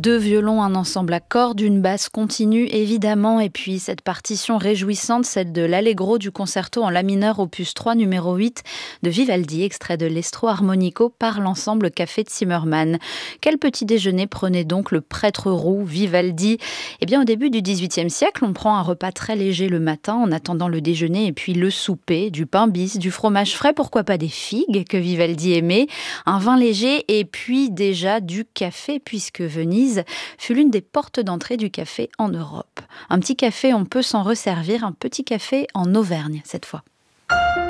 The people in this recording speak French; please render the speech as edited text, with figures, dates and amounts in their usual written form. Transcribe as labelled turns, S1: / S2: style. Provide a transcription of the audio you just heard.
S1: 2 violons, un ensemble à cordes, une basse continue évidemment, et puis cette partition réjouissante, celle de l'Allegro du concerto en la mineur opus 3 numéro 8 de Vivaldi, extrait de l'Estro Armonico par l'ensemble Café de Zimmermann. Quel petit déjeuner prenait donc le prêtre roux Vivaldi ? Eh bien, au début du XVIIIe siècle, on prend un repas très léger le matin en attendant le déjeuner et puis le souper, du pain bis, du fromage frais, pourquoi pas des figues que Vivaldi aimait, un vin léger et puis déjà du café, puisque Venise fut l'une des portes d'entrée du café en Europe. Un petit café, on peut s'en resservir, un petit café en Auvergne cette fois.